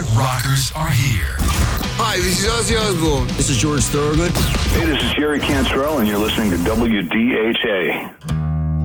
favorite rockers are here. Hi, this is Ozzy Osbourne. This is George Thorogood. Hey, this is Jerry Cantrell, and you're listening to WDHA.